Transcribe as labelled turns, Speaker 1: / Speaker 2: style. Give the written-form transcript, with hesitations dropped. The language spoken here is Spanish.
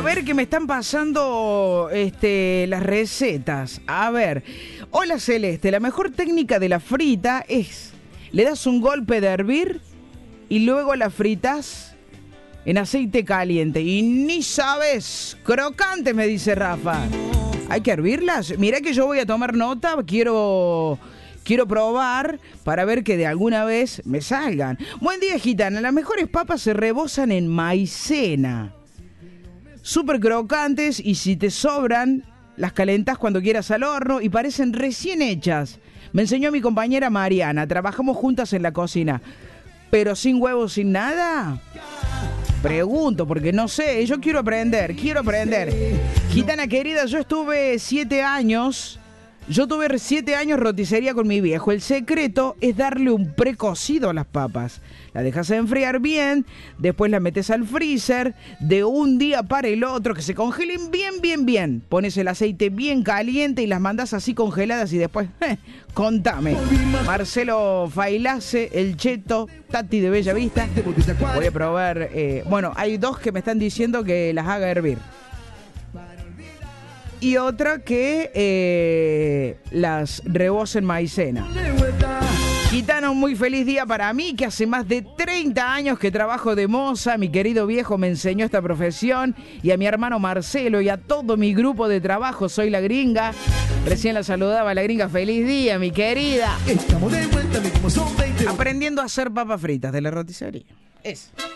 Speaker 1: ver que me están pasando las recetas. A ver. Hola Celeste, la mejor técnica de la frita es: le das un golpe de hervir y luego la fritas en aceite caliente. Y ni sabes, crocante, me dice Rafa. ¿Hay que hervirlas? Mirá que yo voy a tomar nota, quiero probar para ver que de alguna vez me salgan. Buen día, gitana. Las mejores papas se rebosan en maicena. Súper crocantes, y si te sobran, las calentás cuando quieras al horno y parecen recién hechas. Me enseñó mi compañera Mariana. Trabajamos juntas en la cocina. ¿Pero sin huevos, sin nada? Pregunto, porque no sé. Yo quiero aprender. Gitana querida, yo tuve 7 años roticería con mi viejo. El secreto es darle un precocido a las papas. La dejas enfriar bien, después la metes al freezer de un día para el otro, que se congelen bien. Pones el aceite bien caliente y las mandás así congeladas y después, contame. Marcelo Failace, El Cheto, Tati de Bella Vista. Voy a probar, hay 2 que me están diciendo que las haga hervir. Y otra que las rebose en maicena. Gitano, muy feliz día para mí, que hace más de 30 años que trabajo de moza. Mi querido viejo me enseñó esta profesión, y a mi hermano Marcelo y a todo mi grupo de trabajo. Soy la gringa. Recién la saludaba la gringa. Feliz día, mi querida. Estamos de vuelta, aprendiendo a hacer papas fritas de la roticería. Eso.